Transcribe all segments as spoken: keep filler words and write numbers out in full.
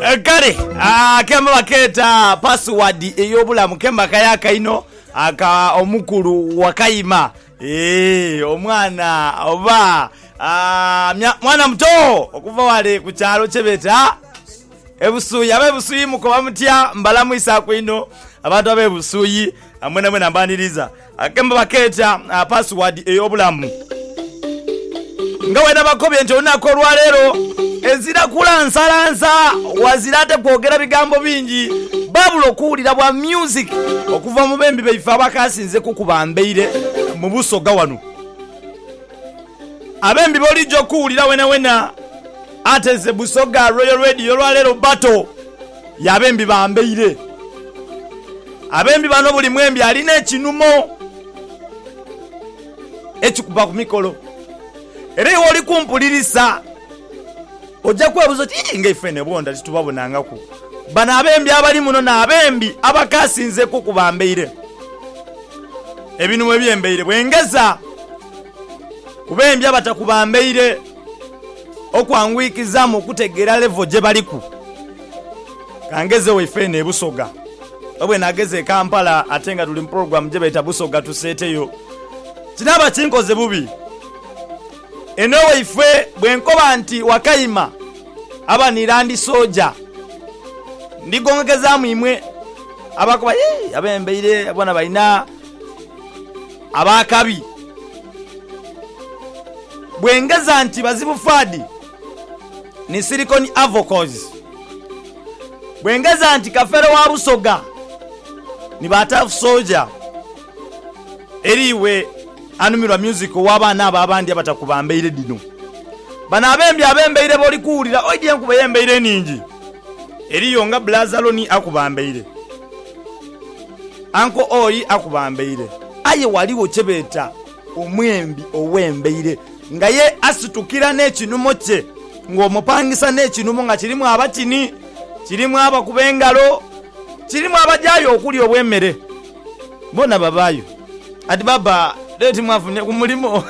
Kale ah kemba baketa password eyobulamu kemba kayaka ino aka omukulu wakayima eh omwana oba ah mwana mto okuva wale ku kyalo chebeta ebusuyi abebusuyi mukoba mutya mbalamu isako ino abantu abebusuyi amwena mwena mbaniriza akemba baketa uh, password eyobulamu nga wena bakobye nti onako lwalero ezira kula nsalansa wazirate kwogera bigambo bingi babulo kuwulira bwa music okuva mu bembi beifa abakasinze kukubambeire mu busoga wano abembi bolijo kuwulira wena wena ateze busoga Royal Radio lwalero battle yabembi bambeire abembi bano buli mwembi alina ekinumo ekikuba ku mikolo era oli kumpulirisa ojja kwebuza ti ngefene bonda titubabonangako bana abembi abali muno na abembi abakasinze ku kubambeire ebinu ebyembeire bwengeza kubembi abatakubambeire okwangwikiza mu kutegera level je baliku kangeze wefene busoga obwe nageze Kampala atenga tuli program je baita busoga tuseteyo kinaba kinkoze bubi enowe ife bwenkoba nti wakayima abanirandi soja ndigongeza mwimwe abakoba eh abembeire abana baina abakabi bwengeza nti bazibu fadi ni silicon avocados bwengeza nti kafero wa busoga ni batafu soja eriwe anumirwa music wabana ababandi abatakubambeire dino bana abembi abembeire boli kuwulira oje nkuba yembeire ningi eriyo nga blazaloni akubambeire anko oyi akubambeire aye waliwo chebeta omwembi owembeire nga ye asitukira n'ekinumo kye ng'omupangisa n'ekinumo nga kirimu abatini kirimu abakubengalo kirimu abajayo okuli obwemmere bona babayo ati baba leti mwafunye ku mulimo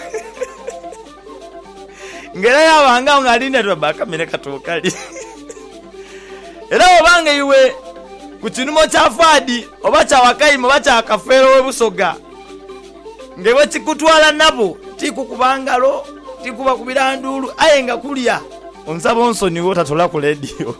ngera yabanga ngaline baba kamere katokali era obanga iwe ku kinumo kya fadi oba kya wakayima oba kya kafero webusoga ngewe kikutwala nabo tikukubangalo tikuba kubirandulu ayenga kulya onsaba onsoni wota tola ku radio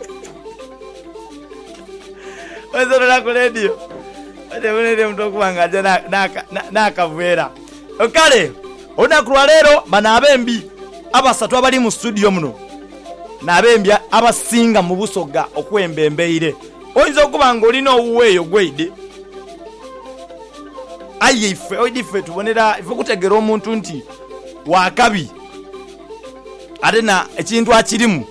wazora ku radio ade wele mtu kubanga jana naka nakavera okale onakulwa lero bana abembi abasatu abali mu studio muno na abembi abasinga mu busoga okwembembeire oyinza okubanga olina owuweeyo gweide aye ife oidife tubonera ife kutegera omuntu nti wakabi adena ekintu akirimu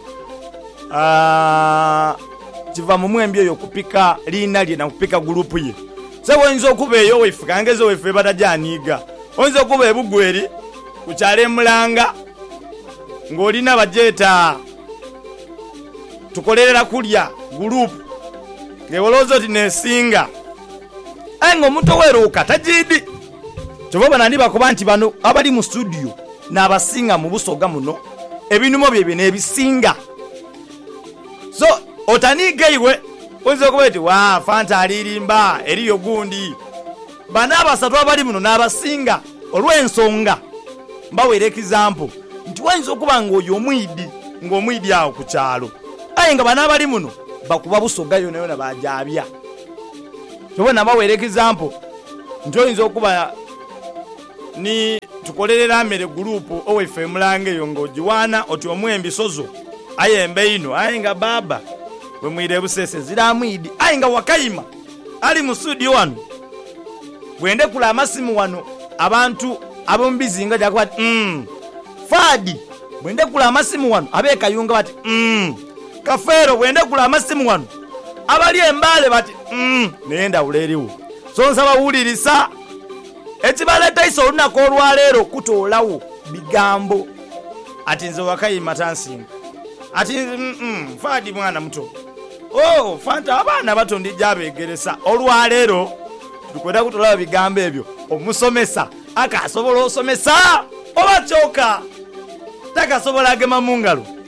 ah kiva mu mwembi eyo kupika lina lye na kupika group ye sebo oyinza okubeeyo wefe kangeze wefe batajaniga oyinza okuba ebugweri kukyale mulanga ng'olina bajeta tukolerera kulya group ngewolozo tinesinga ango muto weruka tajidi toboba nandi bakoba nti bano abali mu studio na abasinga mu busoga muno ebinumo byebe nebisinga so otaniga iwe onzo kubeti wa fanta alirimba eriyo gundi bana abasatu abali muno na abasinga olwensonga mbawere example nti wenzo kubanga oyo omwidi ngo omwidi awo ku kyalo ayenga bana abali muno bakuba busoga yo nayo na bajabya tubona bawere example njoyinza okuba ni tukolerera mere group owefe mulange yongo jiwana oti omwembi sozo ayembe ino ayenga baba we mwire busese zira mwidi ayenga wakayima ali mu studio wano bwende kula amasimu wano abantu abombizinga jakwa mm fadi bwende kula amasimu wano abeka yunga bati mm kafero bwende kula amasimu wano abali embale bati mm nenda uleriwo so nsaba wulirisa ekibaleta iso lunako olwalero kutolawo bigambo ati nze wakayima tansinga ati mm, mm fadi mwana muto oh fanta abana bato ndijabegeresa olwalero tulikwenda kutolawo bigambo ebyo omusomesa akasobola osomesa oba choka takasobola agema mungalo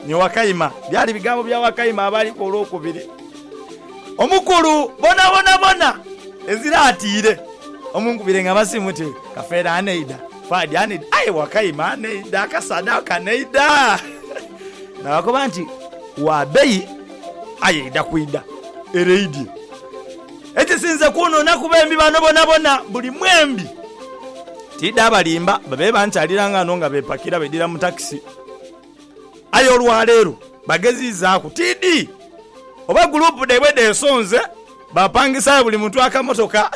ne Wakayima byali bigambo bya Wakayima abali ko olwokubiri omukulu bona bona bona ezira atire omungubire nga basimuti Kafeera aneida Fadi aneida aye Wakayima aneida Kasadaka aneida na wakoba nti wabei ayeida kuida ereidi ekisinze kuno nakubembi bano bona bona buli mwembi tida balimba babe banchaliranga nonga bepakira bedira mu taxi ayo olwaleero bagezizaako tidi oba group de bwede sonze bapangisa buli muntu akamotoka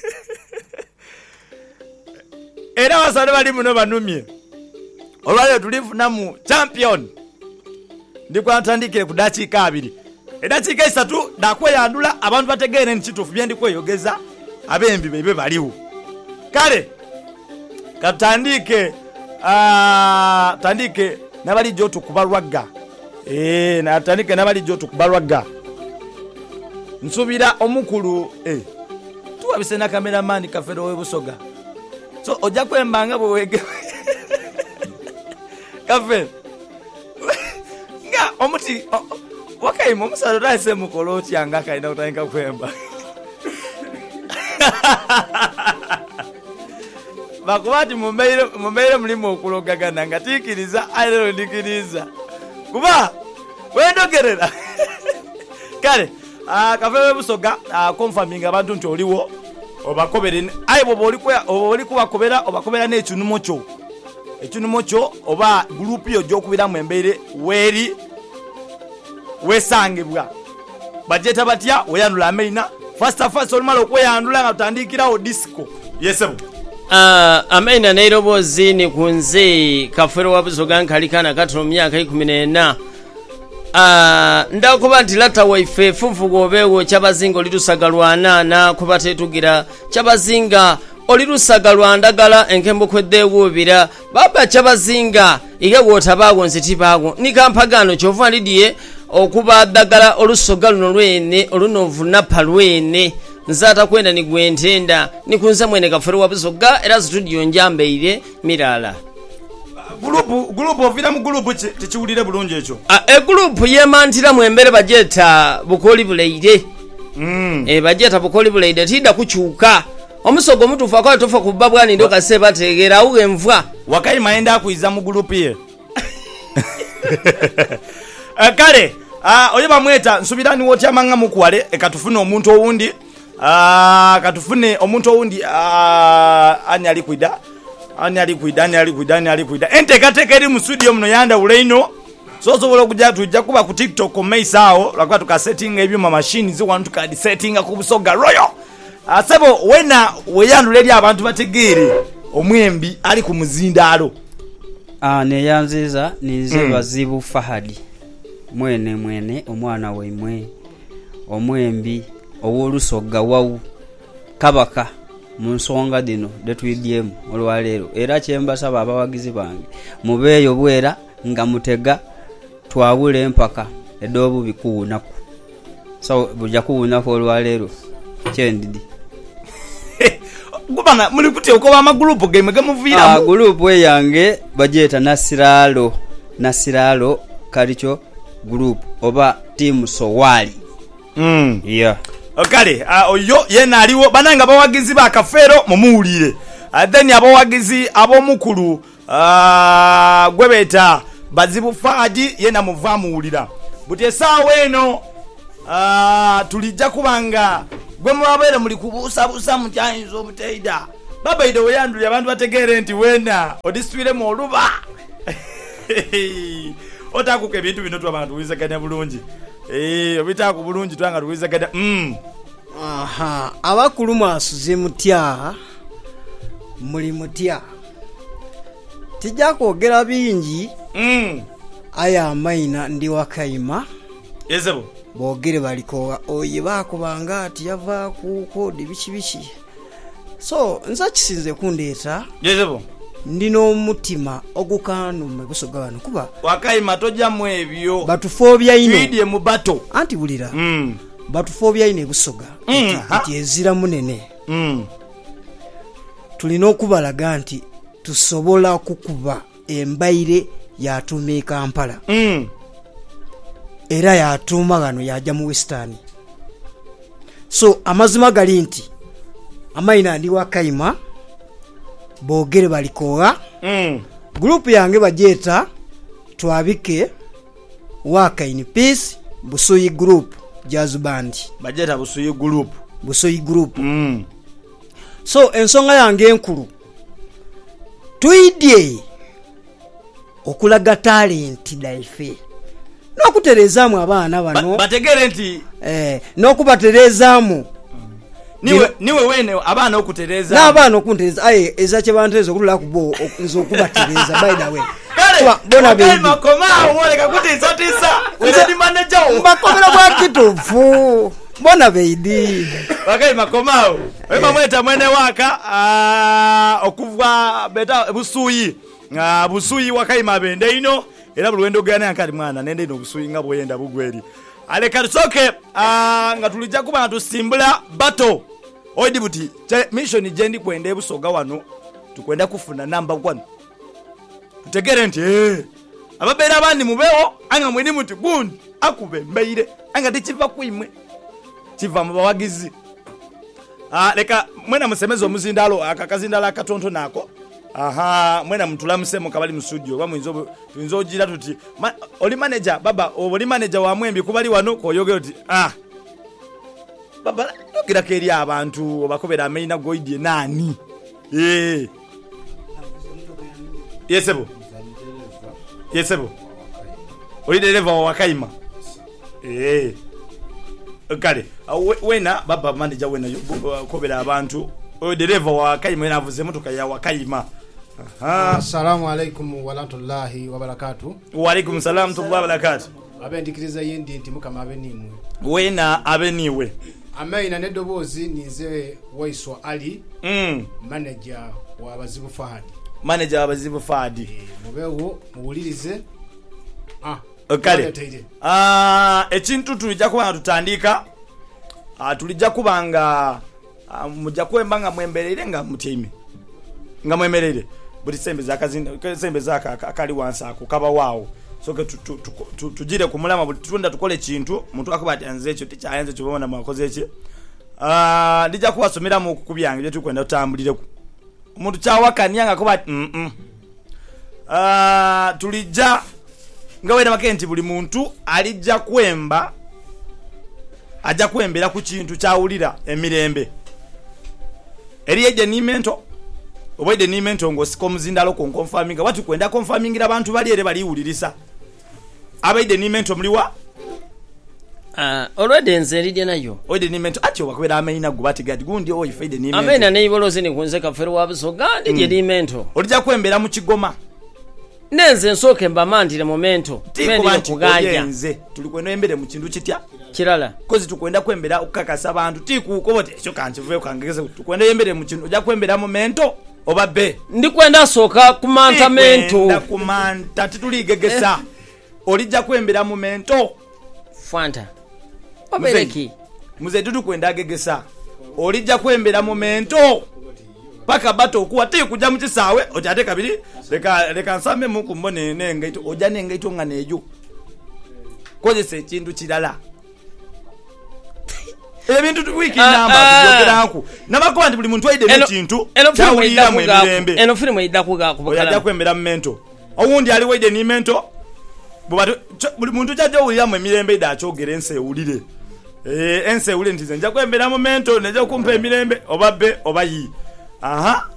era wasale bali muno banumye olwaleero tulifuna mu champion ndikwatandikire ku dakiika abiri edakiika esatu dakweyandula abantu bategeere nkituufu bye ndikweyogeza abembi bebe baliwo kale katandike ah tandike nabali joto kubalwaga eh natandike nabali joto kubalwaga nsubira omukulu eh tuwabise na cameraman Kafeero we Busoga so oja kwembanga bwege Kafeero nga omuti Wakayima omusalo taise mukoloti anga kaina utayinga kwemba bakubati mumbeire mumbeire mulimo okulogagana ngatikiriza ayero ndikiriza kuba wendogerera kale ah Kafeero we Busoga ah confirming abantu nti oliwo obakobere ayibo boli kwa oboli kubakobera obakobera n'ekinumo kyo ekinumo kyo oba group yo jokubira mu embeire weri wesangibwa bajeta batya weyandula amaina first of all olumala okweyandula nga tutandikirawo disco yesebo Uh, amaina nairobozi ni kunze Kafeero wa Busoga nkalikana katono myaka ikumi n'ena uh, ndakuba nti lata waife fufugo obewo kyabazinga olitusagalwana na kuba tetugira kyabazinga olitusagalwa ndagala enkembo kweddeewuubira baba kyabazinga igagwotabago nzitibago nikampagano kyova lidiye okuba ddagala olusoga luno lwene olunovu napa lwene nzata kwenda ni gwentenda nikunza mwene Kafeero wa Busoga era studio njambeire mirala group group ovira mu group tichiwulire bulungi ekyo a e group yemantira mu embere bajeta bukoli buleire mm e bajeta bukoli buleire tida kuchuka omusogo mutufa kwa tofa kubabwani ndo kase bategera uge mvwa Wakayima enda kuiza mu group ye kale ah oyo bamweta nsubirani woti amanga mukwale ekatufuna omuntu owundi ah katufune omuntu owundi ah ani ali kuida ani ali kuida ani ali kuida ani ali kuida ente katekeri mu studio muno yanda uleino so so bolo kujja tujja kuba ku TikTok omeisao lakwa tuka setting ebyuma machine zi wantu kadi setting ku Busoga royo asebo wena weyandule lya abantu bategere omwembi ali ku muzindalo ah ne yanziza nize mm. bazibu Fahadi mwene mwene omwana waimwe omwembi owolusoga wawu kabaka mu nsonga dino detwidyemu olwaleero era kyembasaba abawagizi bange mubeeyo bwera nga mutega twawule empaka edobu bikuunaku so buja kuunaku olwaleero kyendidi kubanga muli kuti okoba ama group game gamuvira ah group we yange bajeta Nasiralo Nasiralo kalicho group oba team Sowali mm yeah okale uh, oyo yena aliwo bananga bawagizi ba Kafeero mumuulire uh, then abawagizi abomukulu uh, gwebeta bazibu Fadi yena muvamuulira buti sawa eno uh, tulijja kubanga gwe mwabere muli kubusa busa mutyanyizo obuteida baba ido yanduli abantu bategere nti wena odiswire mu oluba otakuke bintu bino tu abantu wizaganya bulungi eh obitaku bulungi twanga tuwizaganya mm aha abakulu mwasuze mutya muli mutya tijja kwogera bingi mm aya amaina ndi Wakayima yezebo bogere baliko oye bakubanga ati yava ku kodi bichi bichi so nza kisinze kundeeta yezebo ndino mutima ogukanu mu Busoga bano kuba Wakayima tojja mu ebyo batufobya ino twidye mu bato anti bulira mm batufobya ine Busoga mm. iti ezira munene mm tulina okubalaga nti tusobola kukuba embaire yatumika Kampala mm era yatuuma gano yajja mu Western. So amazima gali nti Amaina ndi Wakayima boogere balikoowa mm. Group yange bajeeta twabike Wakaini Peace Busoyi Group Jazz Band bajeeta Busoyi Group Busoyi Group mm. So ensonga yange enkulu tuidye okulaga talent daife n'okuterezaamu abaana bano ba, bategere nti eh n'okubaterezaamu niwe niwe wene abaana okutereza n'abaana okuntereza aye eza kye bantereza okulula kubo nzo okubatereza by the way kale bona be makoma oleka kutisa tisa wele ni manager o makomera kwa kitofu bona beidi Wakai makomao wema mweta mwene waka ah okuvwa beta Busuyi ah Busuyi Wakai mabende ino era bulwendo gane ankali mwana nende ino Busuyi ngabo yenda bugweri ale katusoke ah ngatulija kuba tusimbula bato oidi buti mission jendi kwende Busoga wano tukwenda kufuna number one tutegere nti eh ababera abandi mubeho anga mwini muti gundi akube mbeire anga tichiva kuimwe chiva mubawagizi ah leka mwena musemezo muzindalo akakazindala akatonto nako aha mwena mtula musemo kabali mu studio bamwe nzo twinzo gira tuti ma, oli manager baba oli manager wa mwembi kubali wano koyoge oti ah baba nogira keri abantu obakobera amaina goidie nani eh yesebo yesebo oli dereva wa Wakayima eh kale wena baba manager wena kobera abantu o dereva wa Wakayima navuze motoka ya Wakayima. Aha, assalamu alaikum wa rahmatullahi wa barakatuh. Wa alaikum salam wa barakatuh. Abendikiriza yendi nti mukama abenimwe wena abeniwe Amaina nedobozi nize Waiswa Ali mm manager wa Bazibu Fahadi manager wa Bazibu Fahadi e, mubewo muwulirize ah okale ah ekintu tulija kuba tutandika ah tulija kubanga ah, mujja kwembanga mwemberere nga mutime nga mwemberere buli sembe zakazinda sembe zaka akali wansa akukaba wao soke tujire kumulama buli tunda tukole kintu muntu akubati anze ekyo tikyayenze kyo bona mwakoze eki ah ndija kuwasomera mu kubyange bye tukwenda tutambulire ku umuntu kyawakanya nga kubati mm -mm. ah tulija ngawera makenti buli muntu alijja kwemba aja kwembera ku kintu kyawulira emirembe eriyeje ni mento obwede ni mento ngo sikomuzindalo ko confirming watu kwenda confirming abantu bali ere bali wulirisa abaide ni mento mliwa ah already nzeride nayo obwede ni mento atyo bakwera amaina gubati gadi gundi o ifaide ni mento amaina ne iboloze ni kunze kafero wabusoga ndije ni mento olija kwembera mu kigoma nenze nsoke mbamandire momento mendi kuganja nze tulikwenda embere mu kintu kitya kirala kozi tukwenda kwembera okukakasa abantu tikuko bote ekyo kanchivuye kangeze tukwenda embere mu kintu oja kwembera momento oba be ndi kwenda soka kumanta mento nda kumanta tituligegesa eh. Olija kwembera momento fanta obeleki muze tutu kwenda gegesa olija kwembera momento paka bato okuwa ti kuja mu kisawe otate kabiri leka leka nsame mu kumbone nengaito oja nengaito ngane ejo kozese kintu kirala ebintu wiki namba kujogeranku nabakoba ndi buli muntu aide mu kintu kyawulira mu emirembe eno film ida kuga kubakala oja kwembera momento owundi ali waide ni mento bubatu buli muntu kyaje owulira mu emirembe ida kyogere ense ewulire eh ense ewulire ntize nja kwembera momento neje kumpa emirembe obabe obayi aha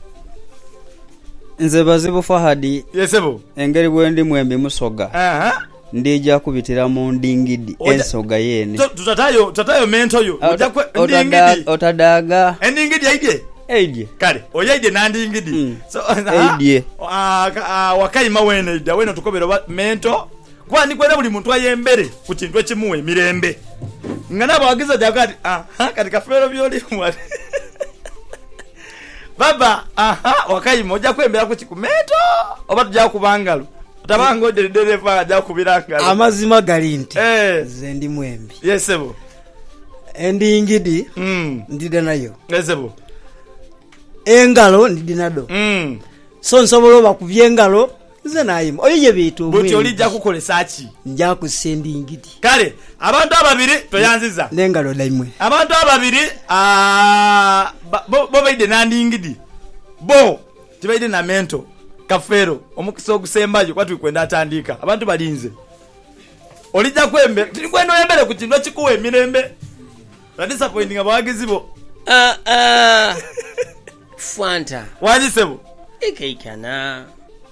nze Bazibu Fahadi yesebo engeri bwendi mwembi Musoga aha ndija kubitira mu ndingidi ensoga yene tutatayo tutatayo mento yo oja kwe ndingidi otadaga endingidi aide aide kale oyaide nandingidi mm. so aide ah Wakayima wene ida wene tukobera mento kwani kwenda buli muntu ayembere ku kintu ekimuwe mirembe ngana bawagiza jakati ah katika fero byoli mwali baba aha Wakayima oja kwembera ku kikumeto oba tujja kubangalo tabanga ode dereva aja kubiranga amazima gali nti eh zendi mwembi yesebo endingidi mm ndide nayo yesebo engalo ndide nado mm so nsobola bakubye engalo nze nayima oyo ye bitu buti olijja kukolesa ki nja kusendingidi kale abantu ababiri toyanziza nengalo laimwe abantu ababiri ah, ba- bo bo baide nandingidi bo tibaide na mento kafero omukisa ogusembayo kwatu kwenda atandika abantu balinze olijja kwembe tilikwenda oyembere ku kintu ekikuwa emirembe badisappointing abawagizi bo Ah, ah. Fanta. wanyisebo Ikeikana.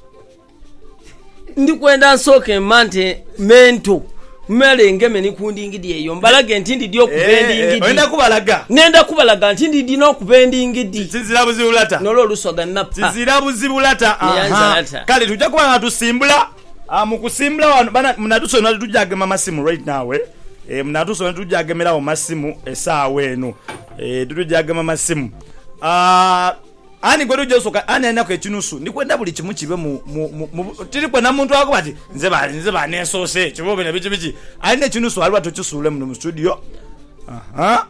Ndikwenda nsoke mante mento. Mmele ngeme nikundi ngidi eyo. Mbalage nti ndi dio kubendi ngidi. oyenda kubalaga Nenda kubalaga nti ndi dino kubendi ngidi. kizira buzibulata Nolo luswaga napa. kizira buzibulata Yanza aha lata. kale tujja kuba nga tusimbula ah, mu kusimbula wano bana mnatusonera tujagema masimu right now eh eh mnatusonera tujagemerawo masimu esaawa eno eh tujagema masimu ah ani gwe tujosoka ani anako ekinusu ndikwenda buli kimu kibe mu mu- mu tiri kwena muntu wako bati nze ba nze ba nesose kibobe na bici bici ani ekinusu aliwa tukisule mu studio aha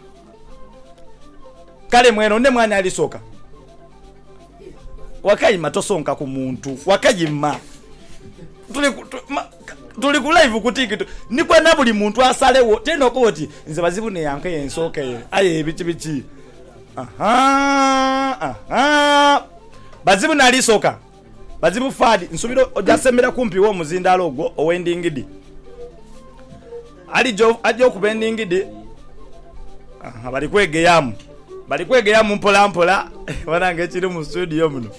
kale mweno nde mwana alisoka wakayima tosonka ku muntu wakayima tuli ku- tu- ma- tuli ku live ku TikTok nikwenda buli muntu asalewo tena okoti nze bazibune yanke yensoke ye aye bici bici aha aha bazibu nali soka bazibu fadi nsubiro ojasemera kumpi wo muzindalo ogwo owendingidi ali jo ajo kubendingidi aha bali kwegeyamu bali kwegeyamu mpola mpola wanange kiri mu studio muno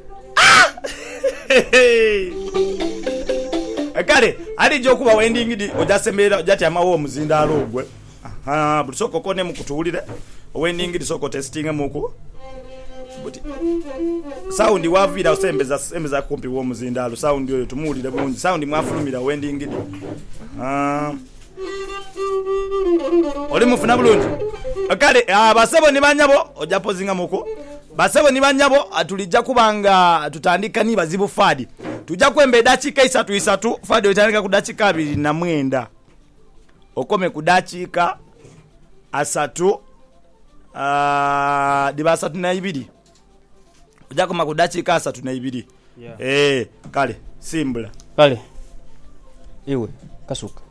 kale ali jo kuba wendingidi ojasemera ojatyama wo muzindalo ogwe aha busoko kone mukutulire owendingidi soko testinga muku buti sound wavira osembeza sembeza kumpi wo muzindalo sound yoyo tumulire bungi sound mwafulumira wendingidi ah oli mufuna bulungi kale abasebo ni banyabo ojapozinga muku basebo ni banyabo atulijja kubanga tutandika ni bazibu fadi tujja kwembe dakika isatu isatu fadi otandika ku dakika abiri na mwenda okome ku dakika asatu ah diba asatu na ibiri ujja koma ku dakika asatu na ibiri Yeah. eh kale simbula kale iwe kasuka